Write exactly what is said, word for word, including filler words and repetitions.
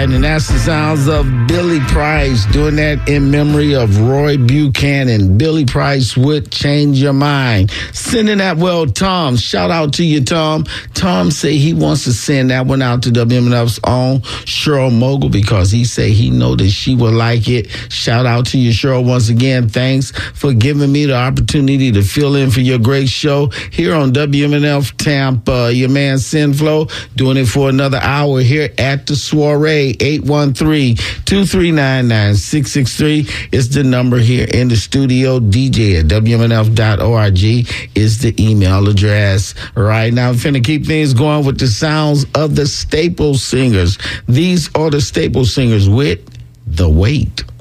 right, and that's the sounds of Billy Price doing that in memory of Roy Buchanan. Billy Price would change your mind. Sending that, well, Tom, shout out to you, Tom. Tom say he wants to send that one out to W M N F's own Cheryl Mogul because he say he know that she will like it. Shout out to you, Cheryl, once again. Thanks for giving me the opportunity to fill in for your great show here on W M N F Tampa. Your man Sinflow doing it for another hour here at the soiree. Eight one three, two three nine, nine six six three is the number here in the studio. D J at W M N F dot org is the email address. Right now, I'm finna keep things going with the sounds of the Staple Singers. These are the Staple Singers with The Wait.